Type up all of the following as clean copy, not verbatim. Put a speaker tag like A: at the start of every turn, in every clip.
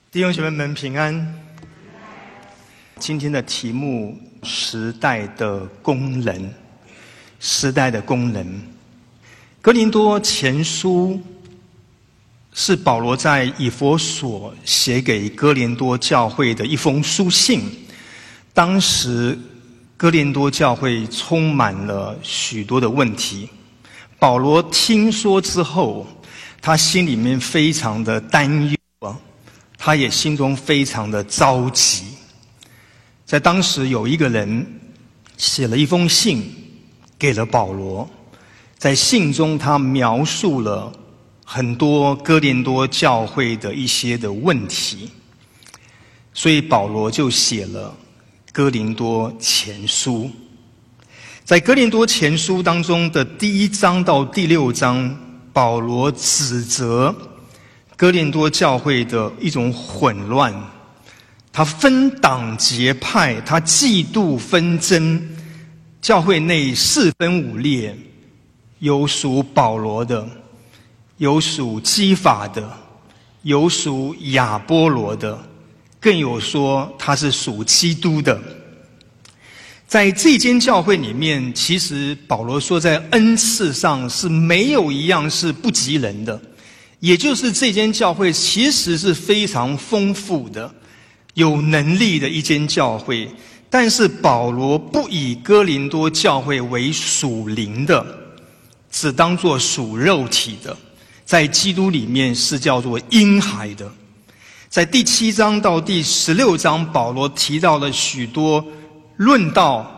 A: 弟兄姐妹们平安。今天的题目：时代的工人。时代的工人。哥林多前书是保罗在以弗所写给哥林多教会的一封书信。当时哥林多教会充满了许多的问题，保罗听说之后，他心里面非常的担忧，他也心中非常的着急。在当时有一个人写了一封信给了保罗，在信中他描述了很多哥林多教会的一些的问题，所以保罗就写了哥林多前书。在哥林多前书当中的第1章到第6章，保罗指责哥林多教会的一种混乱，他分党结派，他嫉妒纷争，教会内四分五裂，有属保罗的，有属基法的，有属亚波罗的，更有说他是属基督的。在这间教会里面，其实保罗说在恩赐上是没有一样是不及人的，也就是这间教会其实是非常丰富的，有能力的一间教会。但是保罗不以哥林多教会为属灵的，只当作属肉体的，在基督里面是叫做婴孩的。在第7章到第16章，保罗提到了许多论道，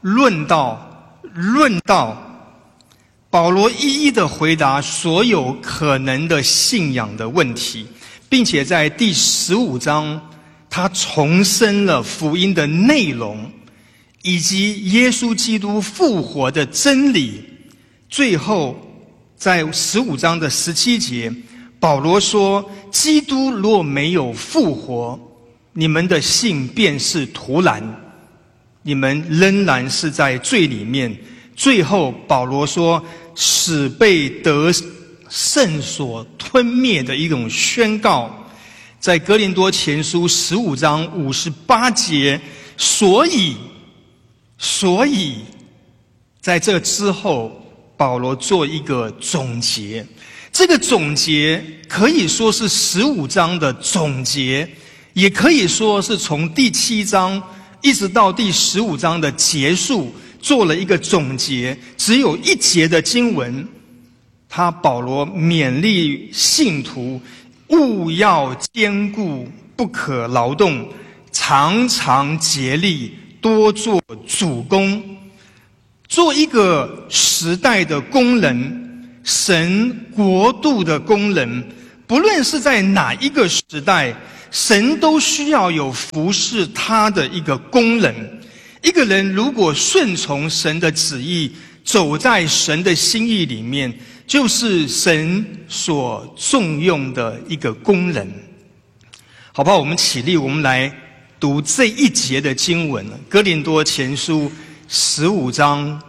A: 保罗一一的回答所有可能的信仰的问题，并且在第15章他重申了福音的内容，以及耶稣基督复活的真理。最后在15章的17节，保罗说，基督若没有复活，你们的信便是徒然，你们仍然是在罪里面。最后保罗说，使被得胜所吞灭的一种宣告，在哥林多前书15章58节。所以在这之后，保罗做一个总结，这个总结可以说是15章的总结，也可以说是从第7章一直到第15章的结束做了一个总结。只有一节的经文，保罗勉励信徒务要坚固，不可劳动，常常竭力，多做主工。做一个时代的工人，神国度的工人，不论是在哪一个时代，神都需要有服侍他的一个工人。一个人如果顺从神的旨意，走在神的心意里面，就是神所重用的一个工人。好吧，我们起立，我们来读这一节的经文，哥林多前书15章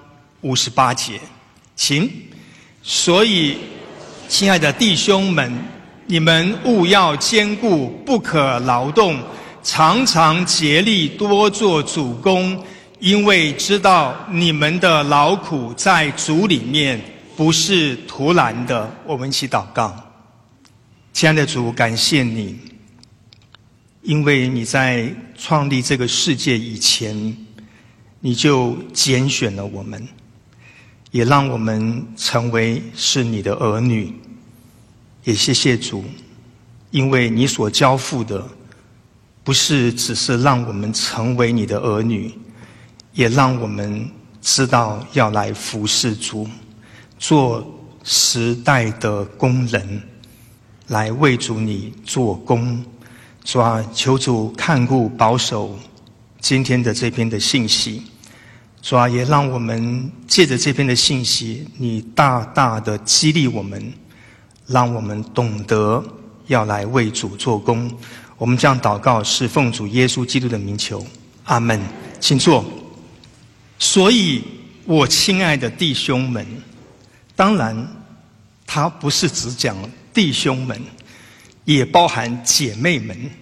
A: 58节，请。所以亲爱的弟兄们，你们务要坚固，不可劳动，常常竭力，多做主工，因为知道你们的劳苦在主里面不是徒然的。我们一起祷告。亲爱的主，感谢你，因为你在创立这个世界以前，你就拣选了我们，也让我们成为是你的儿女。也谢谢主，因为你所交付的不是只是让我们成为你的儿女，也让我们知道要来服侍主，做时代的工人，来为主你做工。主啊，求主看顾保守今天的这篇的信息。主啊，也让我们借着这篇的信息，你大大的激励我们，让我们懂得要来为主做工。我们这样祷告，是奉主耶稣基督的名求，阿们。请坐。所以我亲爱的弟兄们，当然他不是只讲弟兄们，也包含姐妹们，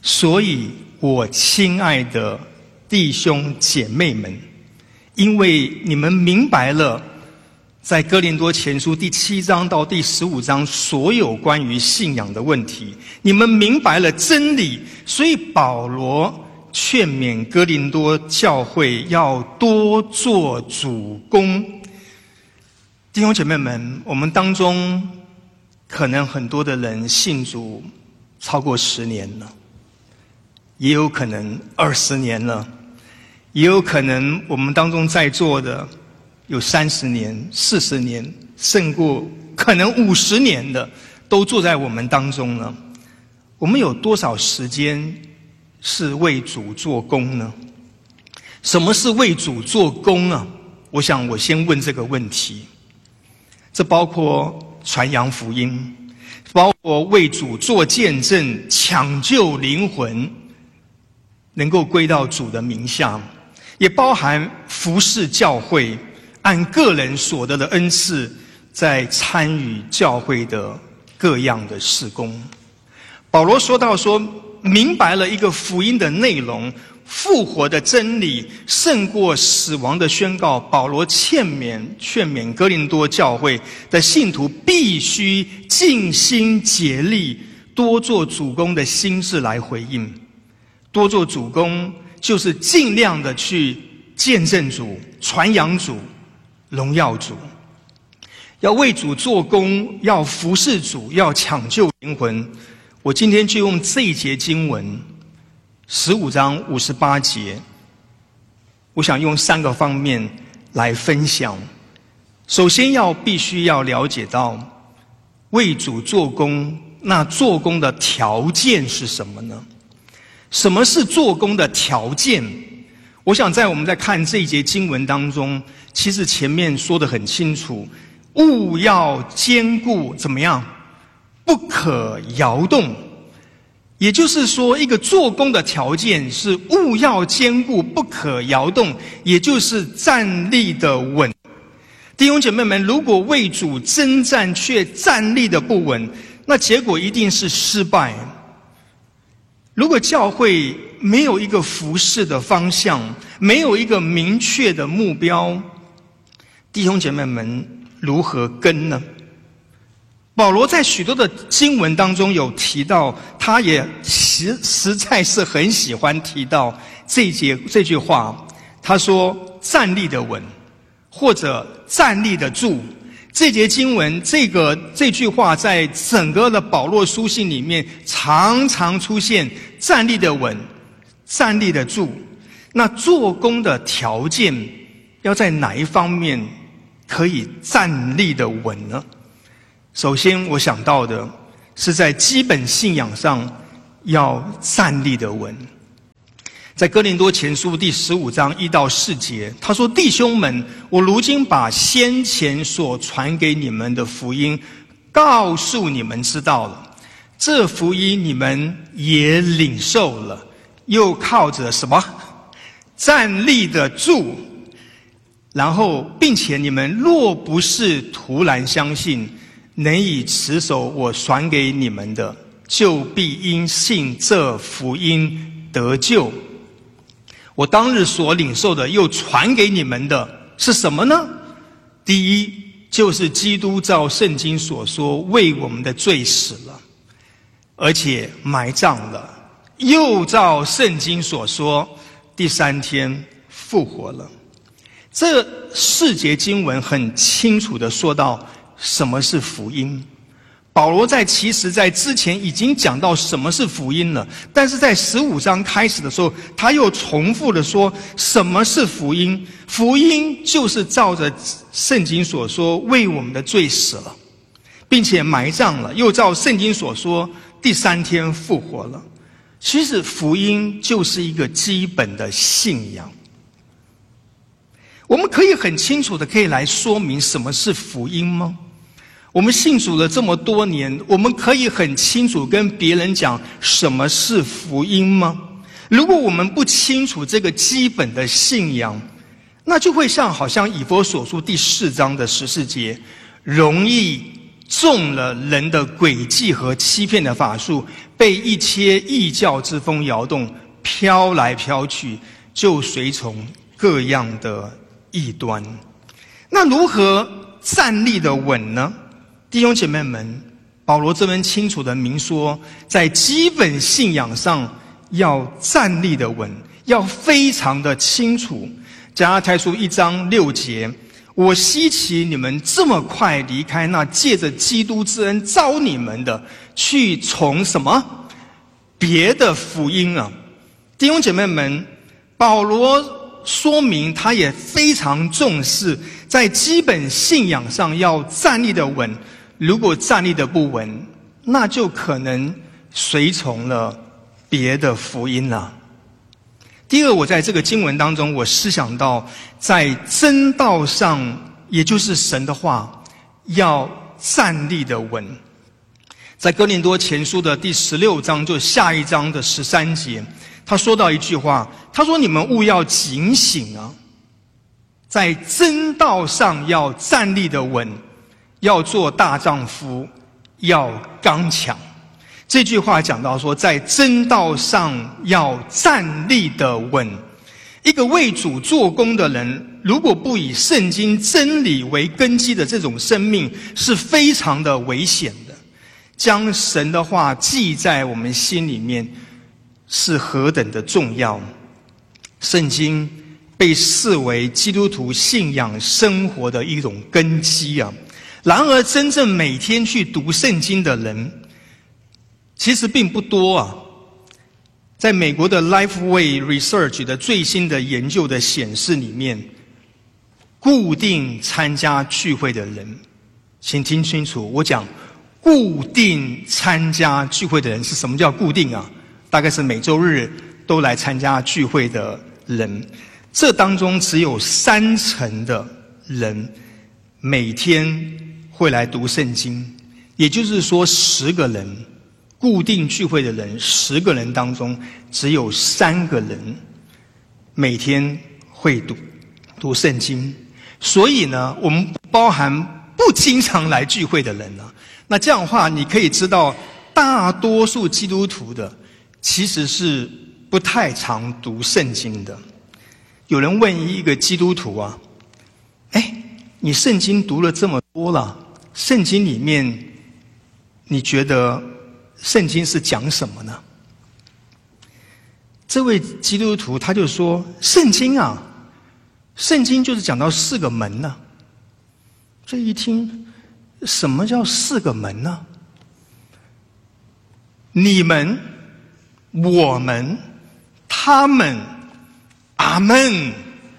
A: 所以我亲爱的弟兄姐妹们，因为你们明白了在哥林多前书第7章到第15章所有关于信仰的问题，你们明白了真理，所以保罗劝勉哥林多教会要多做主工。弟兄姐妹们，我们当中可能很多的人信主超过10年了，也有可能20年了，也有可能我们当中在座的有30年、40年，甚过可能50年的都坐在我们当中了。我们有多少时间是为主做工呢？什么是为主做工呢？我想我先问这个问题。这包括传扬福音，包括为主做见证，抢救灵魂能够归到主的名下，也包含服侍教会，按个人所得的恩赐在参与教会的各样的事工。保罗说到说，明白了一个福音的内容，复活的真理胜过死亡的宣告。保罗劝勉哥林多教会的信徒必须尽心竭力，多做主工的心志来回应。多做主工就是尽量的去见证主、传扬主、荣耀主，要为主做工，要服侍主，要抢救灵魂。我今天就用这一节经文15章58节，我想用3个方面来分享。首先必须要了解到为主做工，那做工的条件是什么呢？什么是做工的条件？我想我们在看这一节经文当中，其实前面说得很清楚，务要坚固，怎么样？不可摇动。也就是说，一个做工的条件是务要坚固，不可摇动，也就是站立的稳。弟兄姐妹们，如果为主征战却站立的不稳，那结果一定是失败。如果教会没有一个服事的方向，没有一个明确的目标，弟兄姐妹们如何跟呢？保罗在许多的经文当中有提到，他也实在是很喜欢提到这句话。他说站立的稳，或者站立得住。这节经文这句话在整个的保罗书信里面常常出现，站立得稳，站立得住。那做工的条件要在哪一方面可以站立得稳呢？首先我想到的是在基本信仰上要站立得稳。在哥林多前书第15章1到4节，他说：弟兄们，我如今把先前所传给你们的福音告诉你们知道了，这福音你们也领受了，又靠着什么？站立得住。然后并且你们若不是突然相信，能以持守我传给你们的，就必因信这福音得救。我当日所领受的又传给你们的是什么呢？第一，就是基督照圣经所说为我们的罪死了，而且埋葬了，又照圣经所说第3天复活了。这4节经文很清楚地说到什么是福音。保罗其实在之前已经讲到什么是福音了，但是在15章开始的时候，他又重复地说什么是福音。福音就是照着圣经所说为我们的罪死了，并且埋葬了，又照圣经所说第3天复活了。其实福音就是一个基本的信仰。我们可以很清楚的可以来说明什么是福音吗？我们信主了这么多年，我们可以很清楚跟别人讲什么是福音吗？如果我们不清楚这个基本的信仰，那就会好像以弗所书第4章的14节，容易中了人的诡计和欺骗的法术，被一切异教之风摇动，飘来飘去，就随从各样的异端。那如何站立的稳呢？弟兄姐妹们，保罗这边清楚的明说，在基本信仰上要站立的稳，要非常的清楚。加拉太书1章6节，我希奇你们这么快离开那借着基督之恩召你们的，去从什么别的福音啊？弟兄姐妹们，保罗说明他也非常重视在基本信仰上要站立的稳，如果站立的不稳，那就可能随从了别的福音了。第二，我在这个经文当中，我思想到在真道上，也就是神的话，要站立的稳。在哥林多前书的第16章，就下一章的13节，他说到一句话，他说：“你们务要警醒啊，在真道上要站立的稳，要做大丈夫，要刚强。”这句话讲到说，在真道上要站立的稳。一个为主做工的人，如果不以圣经真理为根基的这种生命，是非常的危险的。将神的话记在我们心里面，是何等的重要。圣经被视为基督徒信仰生活的一种根基啊。然而真正每天去读圣经的人其实并不多啊。在美国的 Lifeway Research 的最新的研究的显示里面，固定参加聚会的人，请听清楚，我讲固定参加聚会的人是什么叫固定啊？大概是每周日都来参加聚会的人，这当中只有30%的人每天会来读圣经，也就是说10个人固定聚会的人，10个人当中只有3个人每天会读圣经。所以呢，我们包含不经常来聚会的人呢，那这样的话，你可以知道，大多数基督徒的其实是不太常读圣经的。有人问一个基督徒啊，你圣经读了这么多了，圣经里面你觉得圣经是讲什么呢？这位基督徒他就说，圣经就是讲到4个门呢。这一听，什么叫4个门呢？你们、我们、他们，阿们。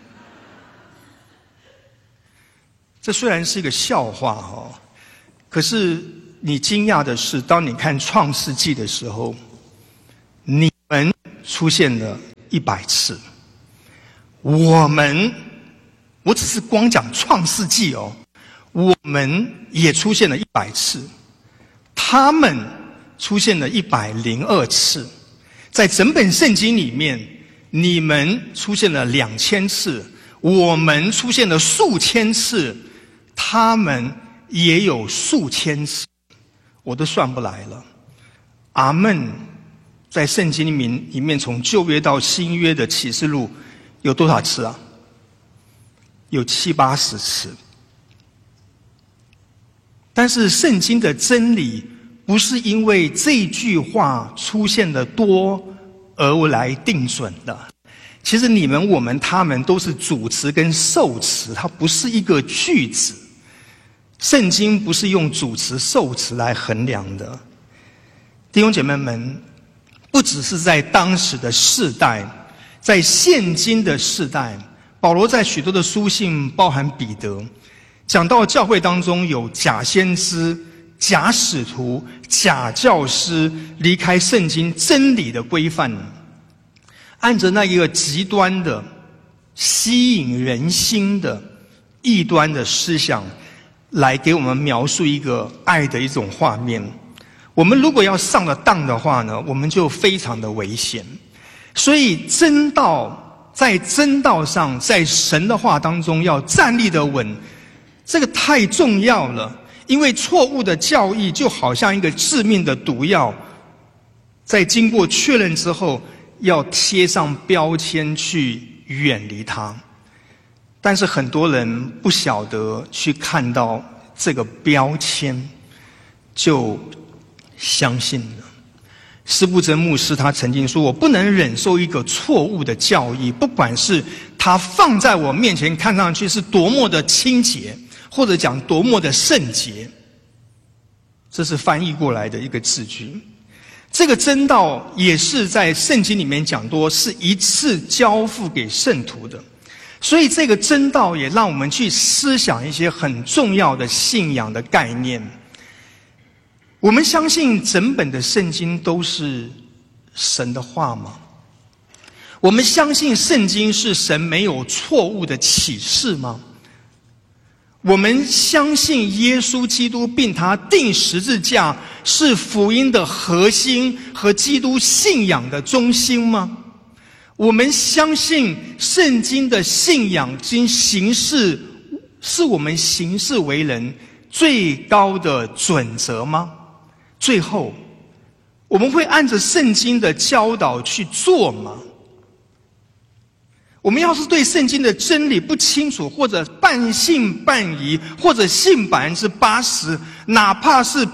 A: 这虽然是一个笑话可是你惊讶的是，当你看创世纪的时候，你们出现了100次，我只是光讲创世纪我们也出现了100次，他们出现了102次。在整本圣经里面，你们出现了2000次，我们出现了数千次，他们也有数千次，我都算不来了。阿们在圣经里面从旧约到新约的启示录有多少次啊？有70-80次。但是圣经的真理不是因为这句话出现的多而来定准的。其实你们、我们、他们都是主词跟受词，它不是一个句子。圣经不是用主词受词来衡量的。弟兄姐妹们，不只是在当时的世代，在现今的世代，保罗在许多的书信，包含彼得，讲到教会当中有假先知、假使徒、假教师离开圣经真理的规范，按着那一个极端的吸引人心的异端的思想来给我们描述一个爱的一种画面。我们如果要上了当的话呢，我们就非常的危险。所以真道，在真道上，在神的话当中要站立的稳，这个太重要了。 因为错误的教义就好像一个致命的毒药，在经过确认之后，要贴上标签去远离它。但是很多人不晓得去看到这个标签，就相信了。施布真牧师他曾经说，我不能忍受一个错误的教义，不管是他放在我面前看上去是多么的清洁，或者讲多么的圣洁，这是翻译过来的一个字句。这个真道也是在圣经里面讲多，是一次交付给圣徒的。所以这个真道也让我们去思想一些很重要的信仰的概念。我们相信整本的圣经都是神的话吗？我们相信圣经是神没有错误的启示吗？我们相信耶稣基督并他钉十字架是福音的核心和基督信仰的中心吗？我们相信圣经的信仰经行事是我们行事为人最高的准则吗？最后，我们会按着圣经的教导去做吗？我们要是对圣经的真理不清楚，或者半信半疑，或者信80%，哪怕是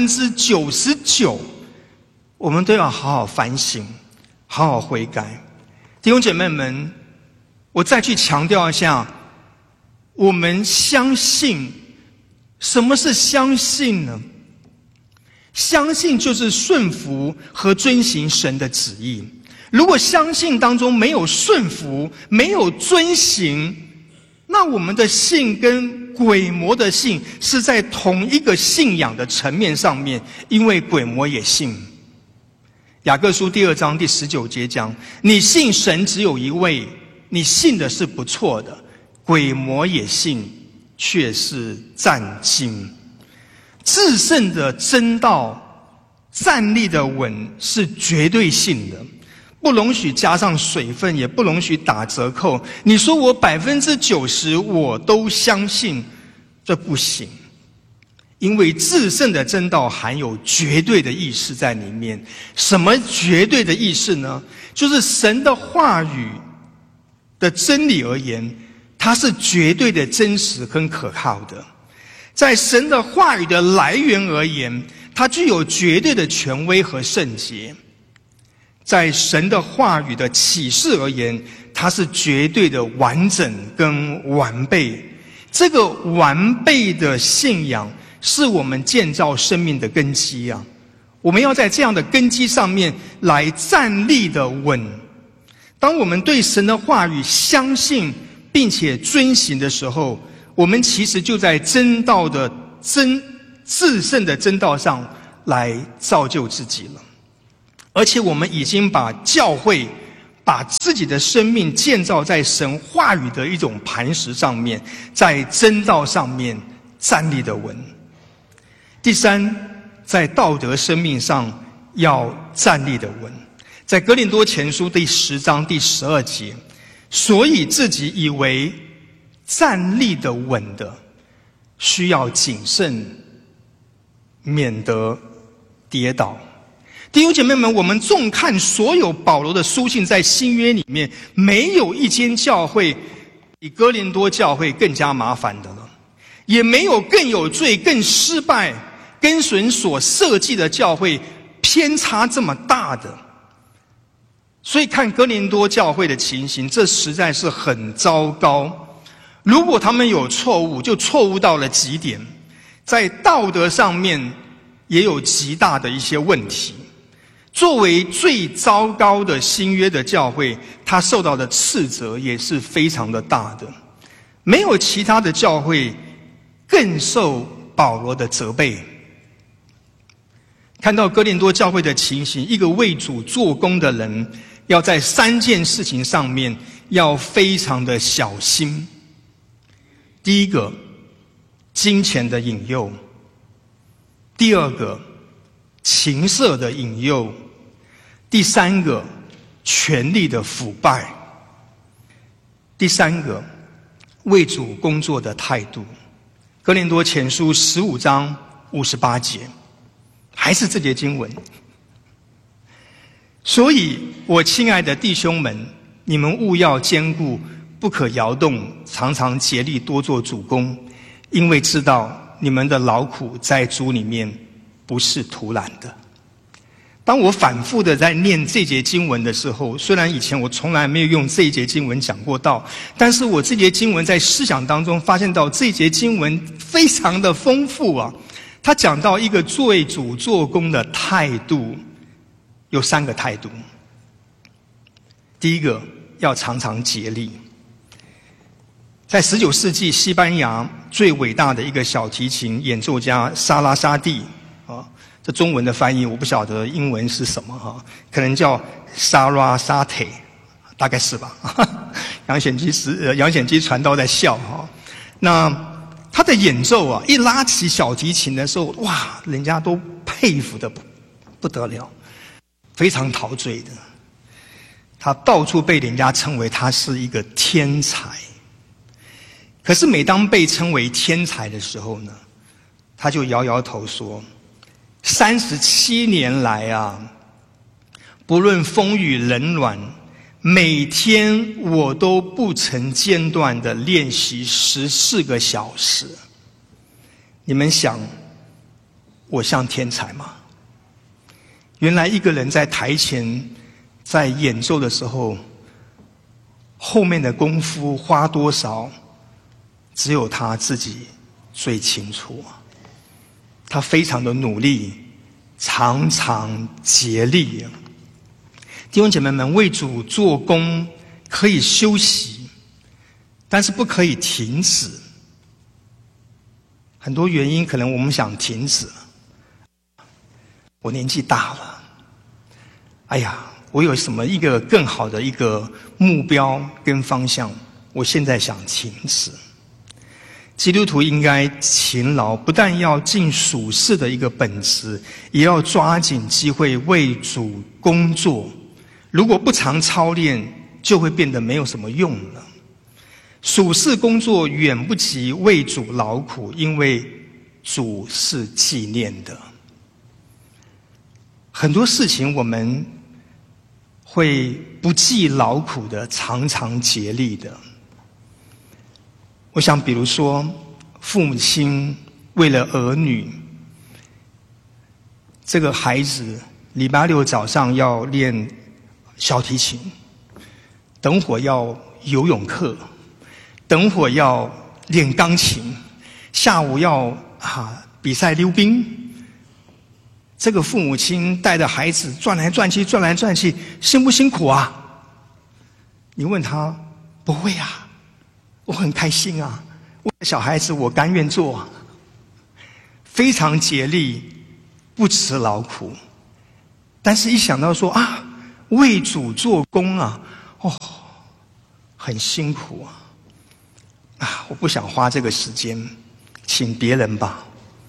A: 99%，我们都要好好反省，好好悔改。弟兄姐妹们，我再去强调一下，我们相信，什么是相信呢？相信就是顺服和遵行神的旨意。如果相信当中没有顺服，没有遵行，那我们的信跟鬼魔的信是在同一个信仰的层面上面，因为鬼魔也信。雅各书第2章第19节讲，你信神只有一位，你信的是不错的，鬼魔也信，却是战惊。至圣的真道站立的稳是绝对性的，不容许加上水分，也不容许打折扣。你说我90%我都相信，这不行。因为至圣的真道含有绝对的意识在里面。什么绝对的意识呢？就是神的话语的真理而言，它是绝对的真实跟可靠的。在神的话语的来源而言，它具有绝对的权威和圣洁。在神的话语的启示而言，它是绝对的完整跟完备。这个完备的信仰是我们建造生命的根基啊！我们要在这样的根基上面来站立的稳。当我们对神的话语相信并且遵行的时候，我们其实就在真道的至圣的真道上来造就自己了。而且我们已经把教会把自己的生命建造在神话语的一种磐石上面，在真道上面站立的稳。第三，在道德生命上要站立的稳。在哥林多前书第10章第12节，所以自己以为站立的稳的，需要谨慎，免得跌倒。弟兄姐妹们，我们纵看所有保罗的书信，在新约里面，没有一间教会比哥林多教会更加麻烦的了，也没有更有罪、更失败、跟神所设计的教会偏差这么大的。所以看哥林多教会的情形，这实在是很糟糕。如果他们有错误，就错误到了极点，在道德上面也有极大的一些问题。作为最糟糕的新约的教会，他受到的斥责也是非常的大的。没有其他的教会更受保罗的责备。看到哥林多教会的情形，一个为主做工的人要在3件事情上面要非常的小心。第一个，金钱的引诱；第二个，情色的引诱；第三个，权力的腐败；第三个，为主工作的态度。 哥林多前书15章58节，还是这节经文。所以我亲爱的弟兄们，你们务要坚固，不可摇动，常常竭力多做主工，因为知道你们的劳苦在主里面不是徒然的。当我反复的在念这节经文的时候，虽然以前我从来没有用这一节经文讲过道，但是我这节经文在思想当中发现到这节经文非常的丰富啊。他讲到一个为主做工的态度，有3个态度。第一个，要常常竭力。在19世纪西班牙最伟大的一个小提琴演奏家萨拉沙蒂啊，这中文的翻译我不晓得英文是什么哈，可能叫沙拉沙特，大概是吧。杨显基传道在笑哈。那他的演奏啊，一拉起小提琴的时候，哇，人家都佩服的不得了，非常陶醉的。他到处被人家称为他是一个天才。可是每当被称为天才的时候呢，他就摇摇头说：37年来啊，不论风雨冷暖，每天我都不曾间断地练习14个小时。你们想，我像天才吗？原来一个人在台前在演奏的时候，后面的功夫花多少，只有他自己最清楚。他非常的努力，常常竭力。弟兄姐妹们，为主做工可以休息，但是不可以停止。很多原因可能我们想停止，我年纪大了，哎呀，我有什么一个更好的一个目标跟方向，我现在想停止。基督徒应该勤劳，不但要尽属世的一个本职，也要抓紧机会为主工作。如果不常操练，就会变得没有什么用了。属世工作远不及为主劳苦，因为主是纪念的。很多事情我们会不计劳苦的，常常竭力的。我想比如说父母亲为了儿女，这个孩子礼拜六早上要练小提琴，等会要游泳课，等会要练钢琴，下午要比赛溜冰。这个父母亲带着孩子转来转去，辛不辛苦啊？你问他，不会啊，我很开心啊，为了小孩子我甘愿做，非常竭力，不辞劳苦。但是一想到说为主做工啊，很辛苦啊，我不想花这个时间，请别人吧。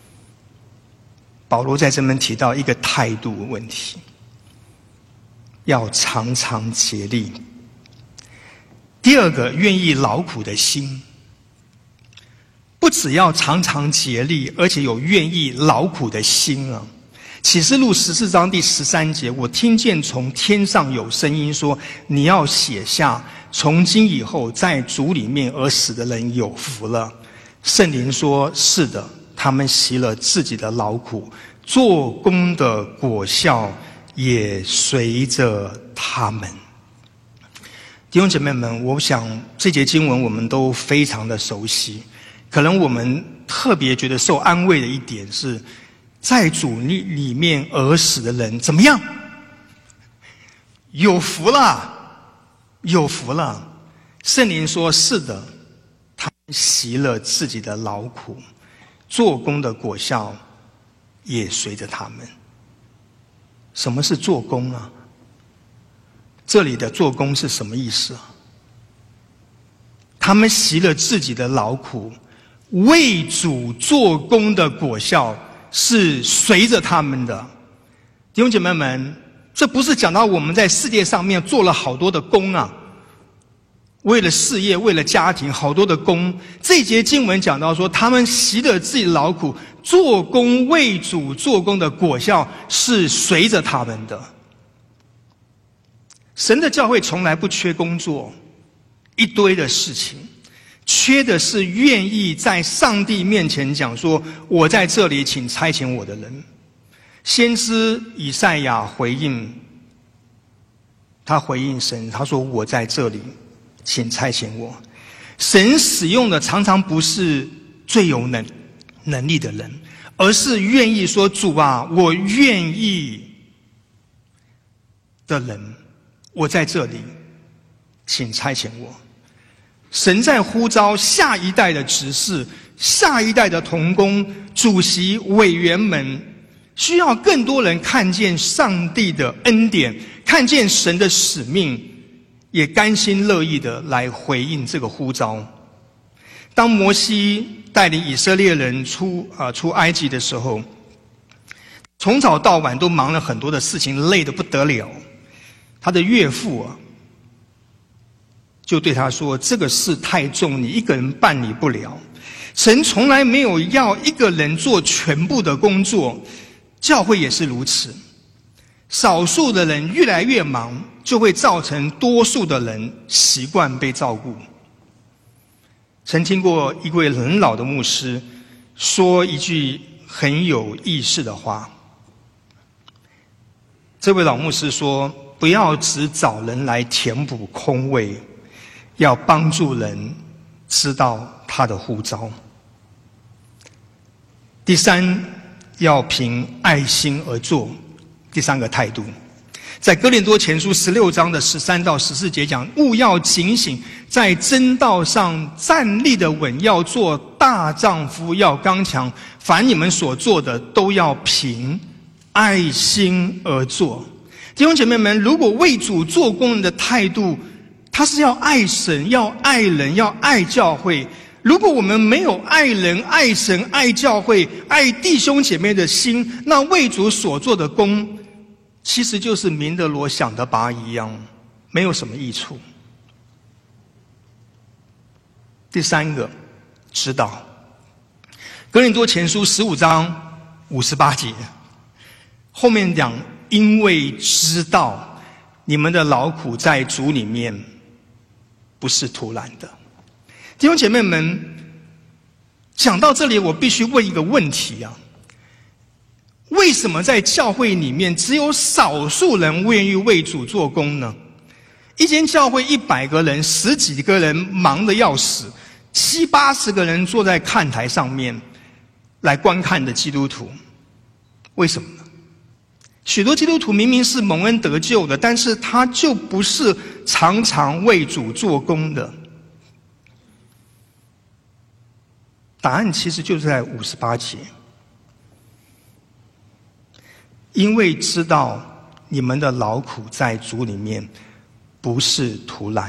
A: 保罗在这边提到一个态度问题，要常常竭力。第二个，愿意劳苦的心，不只要常常竭力，而且有愿意劳苦的心啊。启示录14章第13节，我听见从天上有声音说，你要写下，从今以后在主里面而死的人有福了。圣灵说，是的，他们习了自己的劳苦，做工的果效也随着他们。弟兄姐妹们，我想这节经文我们都非常的熟悉，可能我们特别觉得受安慰的一点是，在主里面而死的人怎么样？有福了，有福了。圣灵说，是的，他们习了自己的劳苦，做工的果效也随着他们。什么是做工啊？这里的做工是什么意思啊？他们习了自己的劳苦，为主做工的果效是随着他们的。弟兄姐妹们，这不是讲到我们在世界上面做了好多的工啊， 为了事业，为了家庭，好多的工。这一节经文讲到说，他们习得自己的劳苦，做工为主做工的果效是随着他们的。神的教会从来不缺工作，一堆的事情，缺的是愿意在上帝面前讲说，我在这里，请差遣我的人。先知以赛亚回应神，他说，我在这里，请差遣我。神使用的常常不是最有能力的人，而是愿意说，主啊，我愿意的人，我在这里，请差遣我。神在呼召下一代的执事、下一代的同工、主席、委员们，需要更多人看见上帝的恩典，看见神的使命，也甘心乐意的来回应这个呼召。当摩西带领以色列人出埃及的时候，从早到晚都忙了很多的事情，累得不得了。他的岳父就对他说，这个事太重，你一个人办理不了。神从来没有要一个人做全部的工作，教会也是如此。少数的人越来越忙，就会造成多数的人习惯被照顾。曾听过一位很老的牧师说一句很有意思的话。这位老牧师说，不要只找人来填补空位，要帮助人知道他的呼召。第三，要凭爱心而做。第三个态度，在哥林多前书16章的13到14节讲，务要警醒，在真道上站立的稳，要做大丈夫，要刚强。凡你们所做的，都要凭爱心而做。弟兄姐妹们，如果为主做工人的态度，他是要爱神，要爱人，要爱教会。如果我们没有爱人、爱神、爱教会、爱弟兄姐妹的心，那为主所做的工，其实就是明德罗想的拔一样，没有什么益处。第三个，知道。哥林多前书15章58节，后面讲，因为知道你们的劳苦在主里面不是徒然的。弟兄姐妹们，讲到这里，我必须问一个问题啊：为什么在教会里面只有少数人愿意为主做工呢？一间教会100个人，10几个人忙得要死，70、80个人坐在看台上面来观看的基督徒，为什么呢？许多基督徒明明是蒙恩得救的，但是他就不是常常为主做工的。答案其实就是在58节，因为知道你们的劳苦在主里面不是徒然。